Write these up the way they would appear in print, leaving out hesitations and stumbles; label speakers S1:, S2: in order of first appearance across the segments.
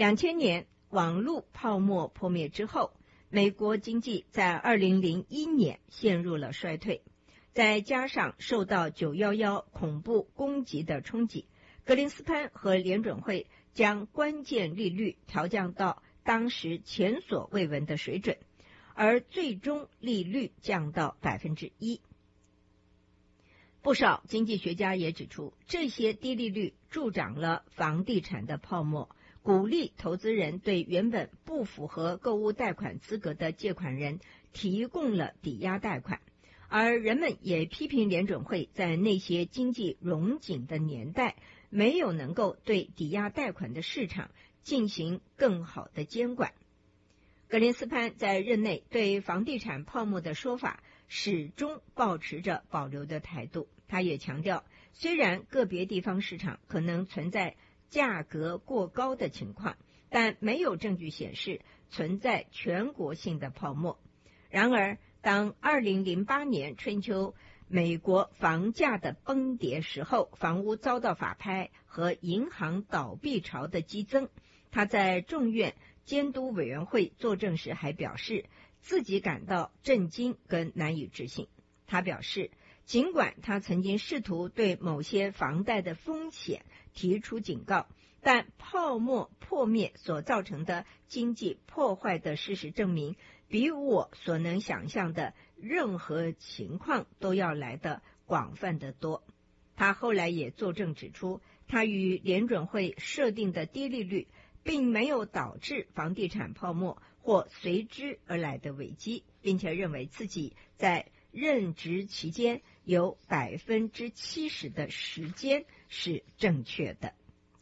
S1: 2000年网络泡沫破灭之后，美国经济在2001年陷入了衰退，再加上受到911恐怖攻击的冲击，格林斯潘和联准会将关键利率调降到当时前所未闻的水准，而最终利率降到 1%。不少经济学家也指出，这些低利率助长了房地产的泡沫，鼓励投资人对原本不符合购物贷款资格的借款人提供了抵押贷款，而人们也批评联准会在那些经济荣景的年代没有能够对抵押贷款的市场进行更好的监管。格林斯潘在任内对房地产泡沫的说法始终保持着保留的态度，他也强调，虽然个别地方市场可能存在价格过高的情况，但没有证据显示存在全国性的泡沫。然而，当2008年春秋美国房价的崩跌时候，房屋遭到法拍和银行倒闭潮的激增，他在众院监督委员会作证时还表示自己感到震惊跟难以置信。他表示，尽管他曾经试图对某些房贷的风险提出警告，但泡沫破灭所造成的经济破坏的事实证明，比我所能想象的任何情况都要来得广泛得多。他后来也作证指出，他与联准会设定的低利率并没有导致房地产泡沫或随之而来的危机，并且认为自己在任职期间有70%的时间是正确的。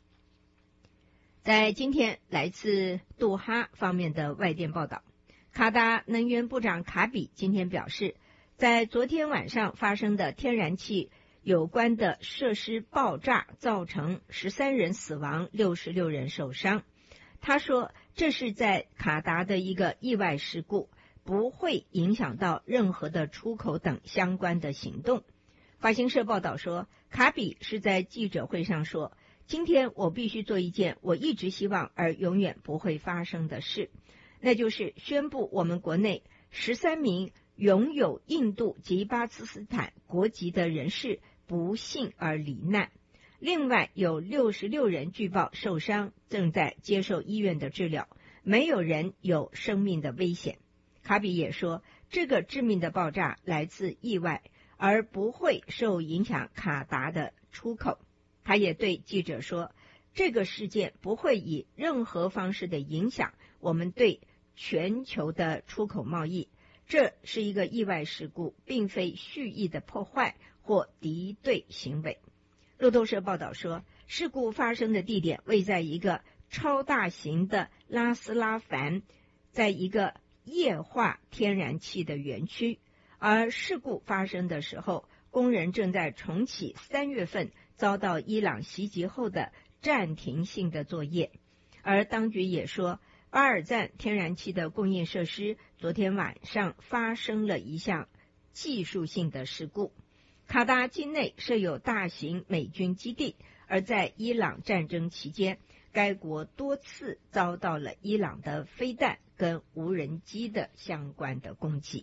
S1: 在今天来自杜哈方面的外电报道，卡达能源部长卡比今天表示，在昨天晚上发生的天然气有关的设施爆炸造成13人死亡，66人受伤。他说，这是在卡达的一个意外事故，不会影响到任何的出口等相关的行动。法新社报道说，卡比是在记者会上说，今天我必须做一件我一直希望而永远不会发生的事，那就是宣布我们国内13名拥有印度及巴基斯坦国籍的人士不幸而罹难。另外有66人据报受伤，正在接受医院的治疗，没有人有生命的危险。卡比也说，这个致命的爆炸来自意外，而不会受影响卡达的出口。他也对记者说，这个事件不会以任何方式的影响我们对全球的出口贸易，这是一个意外事故，并非蓄意的破坏或敌对行为。路透社报道说，事故发生的地点位在一个超大型的拉斯拉凡，在一个液化天然气的园区，而事故发生的时候，工人正在重启3月份遭到伊朗袭击后的暂停性的作业。而当局也说，巴尔赞天然气的供应设施昨天晚上发生了一项技术性的事故。卡达境内设有大型美军基地，而在伊朗战争期间，该国多次遭到了伊朗的飞弹跟无人机的相关的攻击。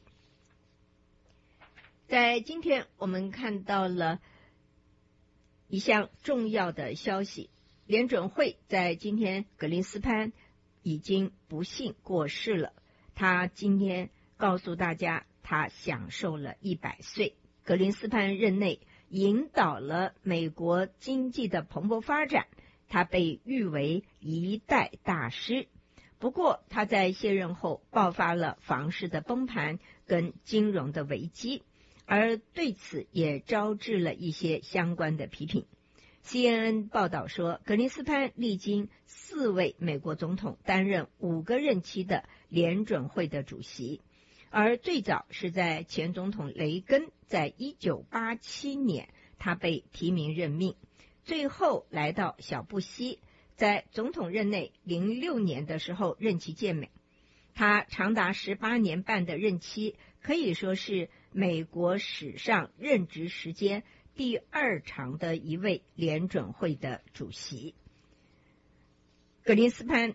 S1: 在今天我们看到了一项重要的消息，联准会在今天格林斯潘已经不幸过世了，他今天告诉大家他享受了100岁。格林斯潘任内引导了美国经济的蓬勃发展，他被誉为一代大师。不过他在卸任后爆发了房市的崩盘跟金融的危机，而对此也招致了一些相关的批评。CNN 报道说，格林斯潘历经4位美国总统，担任5个任期的联准会的主席，而最早是在前总统雷根在1987年他被提名任命，最后来到小布希在总统任内06年的时候任期届满。他长达18年半的任期可以说是美国史上任职时间第2长的一位联准会的主席。格林斯潘